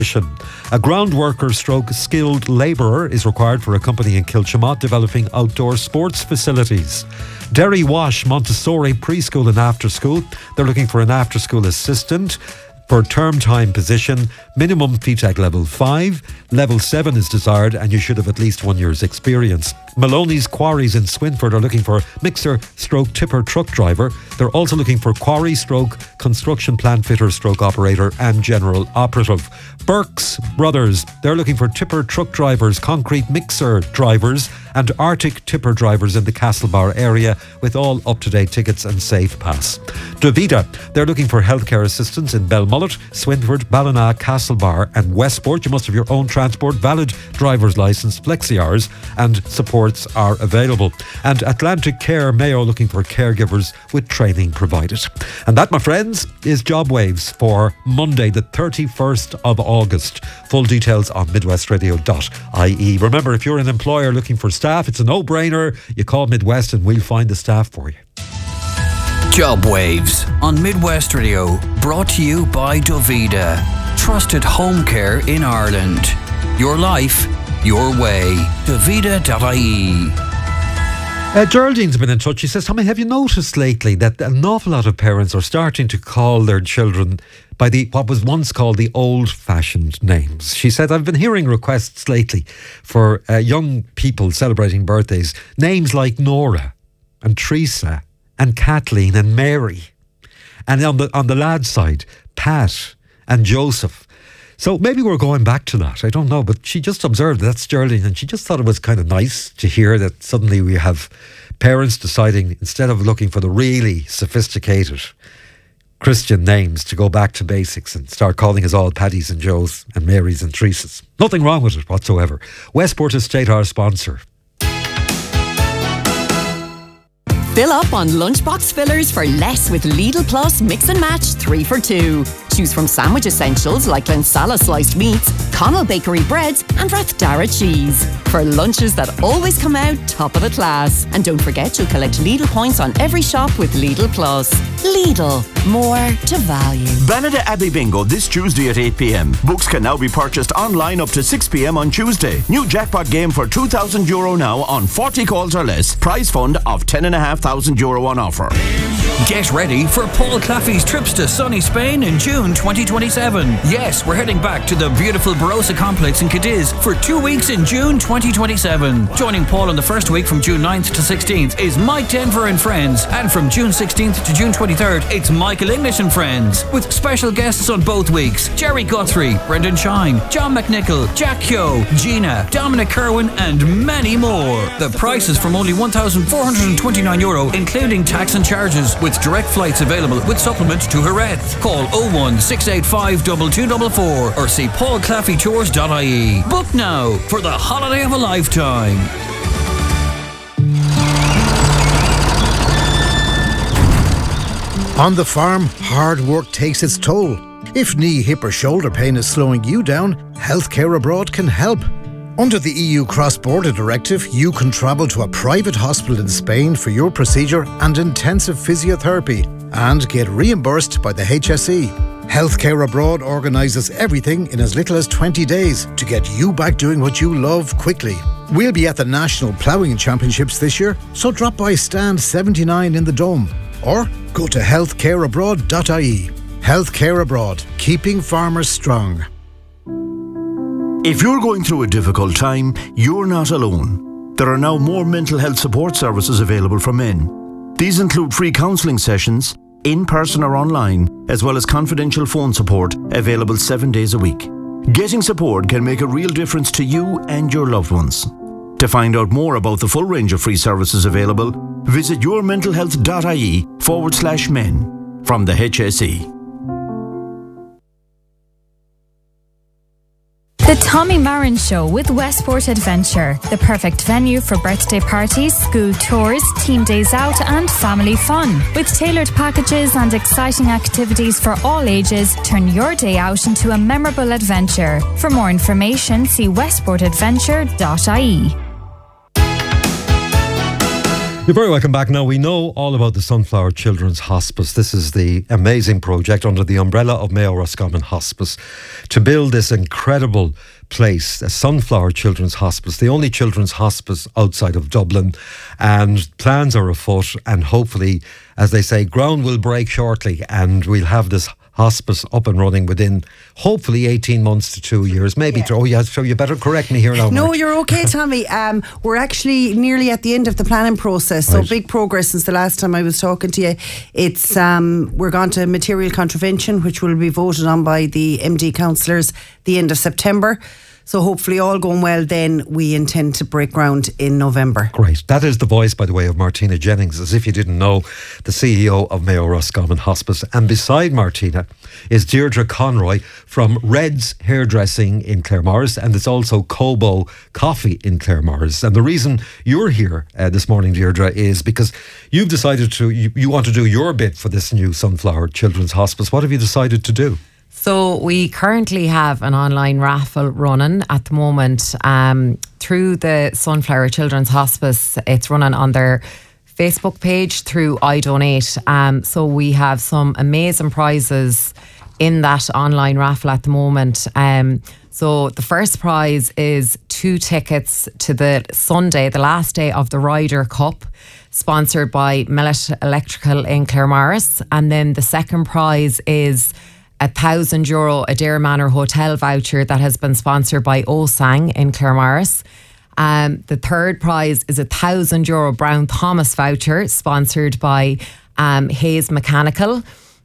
A ground worker stroke skilled labourer is required for a company in Kilchimott developing outdoor sports facilities. Derry Wash Montessori Preschool and After School. They're looking for an after school assistant for term time position. Minimum FETAC level 5. Level 7 is desired and you should have at least 1 year's experience. Maloney's Quarries in Swinford are looking for mixer stroke tipper truck driver. They're also looking for quarry stroke construction plant fitter stroke operator and general operative. Burke's Brothers, they're looking for tipper truck drivers, concrete mixer drivers and Arctic tipper drivers in the Castlebar area with all up-to-date tickets and safe pass. Davida, they're looking for healthcare assistants in Belmullet, Swinford, Ballina, Castlebar and Westport. You must have your own transport, valid driver's licence, flexi hours and supports are available. And Atlantic Care Mayo looking for caregivers with training provided. And that, my friends, is Job Waves for Monday the 31st of August. Full details on midwestradio.ie. Remember, if you're an employer looking for staff, it's a no-brainer. You call Midwest and we'll find the staff for you. Job Waves on Midwest Radio, brought to you by Dovida. Trusted home care in Ireland. Your life, your way. Dovida.ie. Geraldine's been in touch. She says, Tommy, have you noticed lately that an awful lot of parents are starting to call their children by what was once called the old-fashioned names? She said, I've been hearing requests lately for young people celebrating birthdays, names like Nora and Teresa and Kathleen and Mary. And on the lad's side, Pat and Joseph. So maybe we're going back to that. I don't know. But she just observed that's Geraldine and she just thought it was kind of nice to hear that suddenly we have parents deciding, instead of looking for the really sophisticated Christian names, to go back to basics and start calling us all Paddies and Joes and Marys and Teresas. Nothing wrong with it whatsoever. Westport Estate, our sponsor. Fill up on lunchbox fillers for less with Lidl Plus Mix and Match 3 for 2. Choose from sandwich essentials like Glensala sliced meats, Connell Bakery breads and Rathdara cheese. For lunches that always come out top of the class. And don't forget you'll collect Lidl points on every shop with Lidl Plus. Lidl, more to value. Bernadette Abbey Bingo this Tuesday at 8 p.m. Books can now be purchased online up to 6 p.m. on Tuesday. New jackpot game for €2,000 now on 40 calls or less. Prize fund of €10,500 on offer. Get ready for Paul Claffey's trips to sunny Spain in June 2027. Yes, we're heading back to the beautiful Barossa complex in Cadiz for 2 weeks in June 2027. Joining Paul in the first week from June 9th to 16th is Mike Denver and Friends, and from June 16th to June 23rd it's Michael English and Friends, with special guests on both weeks: Jerry Guthrie, Brendan Shine, John McNichol, Jack Kyo, Gina, Dominic Kerwin and many more. The price is from only €1,429, including tax and charges, with direct flights available with supplement to Jerez. Call 01 685 2244 or see paulclaffeytours.ie. Book now for the holiday of a lifetime. On the farm, hard work takes its toll. If knee, hip or shoulder pain is slowing you down, Healthcare Abroad can help. Under the EU Cross-Border Directive, you can travel to a private hospital in Spain for your procedure and intensive physiotherapy and get reimbursed by the HSE. Healthcare Abroad organises everything in as little as 20 days to get you back doing what you love quickly. We'll be at the National Ploughing Championships this year, so drop by stand 79 in the Dome or go to healthcareabroad.ie. Healthcare Abroad, keeping farmers strong. If you're going through a difficult time, you're not alone. There are now more mental health support services available for men. These include free counselling sessions, in person or online, as well as confidential phone support available 7 days a week. Getting support can make a real difference to you and your loved ones. To find out more about the full range of free services available, visit yourmentalhealth.ie/men from the HSE. The Tommy Marin Show with Westport Adventure, the perfect venue for birthday parties, school tours, team days out and family fun. With tailored packages and exciting activities for all ages, turn your day out into a memorable adventure. For more information, see westportadventure.ie. You're very welcome back. Now, we know all about the Sunflower Children's Hospice. This is the amazing project under the umbrella of Mayo Roscommon Hospice to build this incredible place, a Sunflower Children's Hospice, the only children's hospice outside of Dublin. And plans are afoot, and hopefully, as they say, ground will break shortly, and we'll have this hospice up and running within hopefully 18 months to 2 years, maybe. Yeah. So you better correct me here now. No, Mark. you're okay, Tommy. We're actually nearly at the end of the planning process, so big progress since the last time I was talking to you. It's we're gone to material contravention, which will be voted on by the MD councillors the end of September. So hopefully all going well, then we intend to break ground in November. Great. That is the voice, by the way, of Martina Jennings, as if you didn't know, the CEO of Mayo Roscommon Hospice. And beside Martina is Deirdre Conroy from Red's Hairdressing in Claremorris, and it's also Cobo Coffee in Claremorris. And the reason you're here this morning, Deirdre, is because you've decided you want to do your bit for this new Sunflower Children's Hospice. What have you decided to do? So we currently have an online raffle running at the moment through the Sunflower Children's Hospice. It's running on their Facebook page through iDonate. So we have some amazing prizes in that online raffle at the moment. So the first prize is 2 tickets to the Sunday, the last day of the Ryder Cup, sponsored by Millet Electrical in Claremorris. And then the second prize is €1,000 Adair Manor hotel voucher that has been sponsored by Osang in Claremorris. The third prize is €1,000 Brown Thomas voucher sponsored by Hayes Mechanical.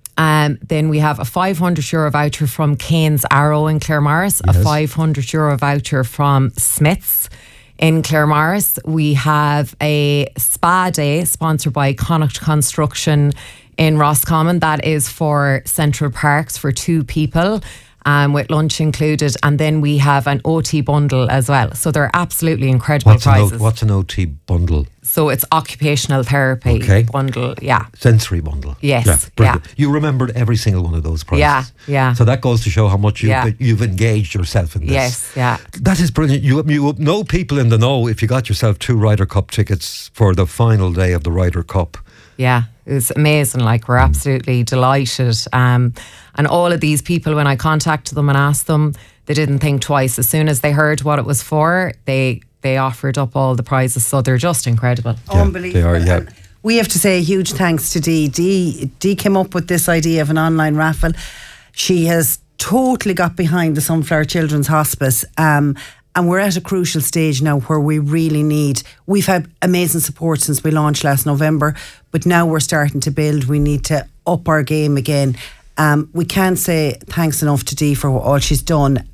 Then we have a €500 voucher from Kane's Arrow in Claremorris, a €500 voucher from Smith's in Claremorris. We have a spa day sponsored by Connacht Construction in Roscommon. That is for Central Parks for 2 people, with lunch included. And then we have an OT bundle as well. So they're absolutely incredible prizes. What's an OT bundle? So it's occupational therapy bundle, yeah. Sensory bundle. Yes, yeah. You remembered every single one of those prizes. Yeah. So that goes to show how much you've engaged yourself in this. Yes, yeah. That is brilliant. You know people in the know if you got yourself 2 Ryder Cup tickets for the final day of the Ryder Cup. Yeah, it was amazing. Like, we're absolutely delighted. And all of these people, when I contacted them and asked them, they didn't think twice. As soon as they heard what it was for, they offered up all the prizes. So they're just incredible. Yeah, unbelievable. they are, yeah. And we have to say a huge thanks to Dee. Dee came up with this idea of an online raffle. She has totally got behind the Sunflower Children's Hospice. And we're at a crucial stage now where we really we've had amazing support since we launched last November, but now we're starting to build. We need to up our game again. We can't say thanks enough to Dee for all she's done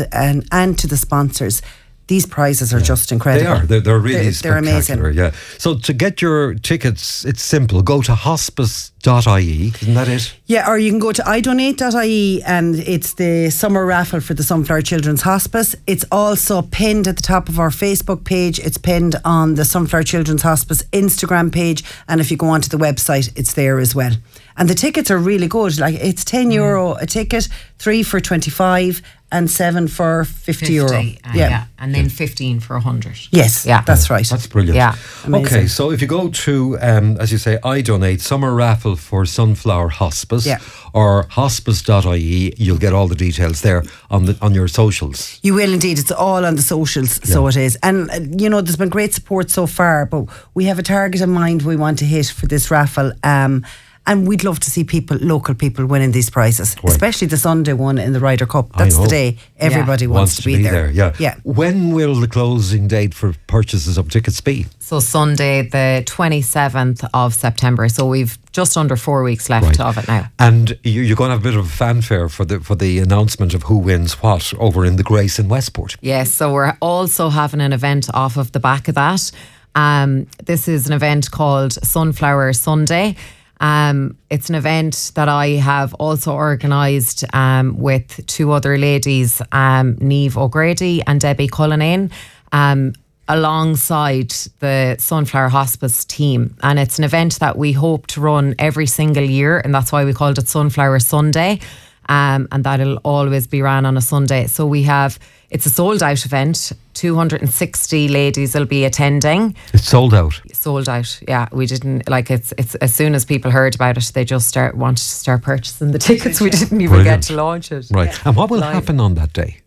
and to the sponsors. These prizes are just incredible. They are. They're really spectacular. They're amazing. Yeah. So to get your tickets, it's simple. Go to hospice.ie. Isn't that it? Yeah, or you can go to idonate.ie, and it's the summer raffle for the Sunflower Children's Hospice. It's also pinned at the top of our Facebook page. It's pinned on the Sunflower Children's Hospice Instagram page. And if you go onto the website, it's there as well. And the tickets are really good. Like, it's €10 a ticket, 3 for 25 and 7 for €50. Yeah. And then 15 for 100. Yes, that's right. That's brilliant. Yeah. Amazing. Okay, so if you go to, as you say, iDonate, summer raffle for Sunflower Hospice, or hospice.ie, you'll get all the details there on your socials. You will indeed. It's all on the socials, so it is. And, there's been great support so far, but we have a target in mind we want to hit for this raffle. And we'd love to see local people winning these prizes, especially the Sunday one in the Ryder Cup. That's the day everybody wants to be there. Yeah. When will the closing date for purchases of tickets be? So Sunday, the 27th of September. So we've just under 4 weeks left of it now. And you're going to have a bit of a fanfare for the announcement of who wins what over in the Grace in Westport. Yes, so we're also having an event off of the back of that. This is an event called Sunflower Sunday. It's an event that I have also organised with 2 other ladies, Niamh O'Grady and Debbie Cullinane, alongside the Sunflower Hospice team. And it's an event that we hope to run every single year, and that's why we called it Sunflower Sunday. and that'll always be ran on a Sunday. So it's a sold out event. 260 ladies will be attending. It's sold out. Sold out. Yeah, we didn't it's as soon as people heard about it, they just wanted to start purchasing the tickets. We didn't even get to launch it. Right. And what will happen on that day?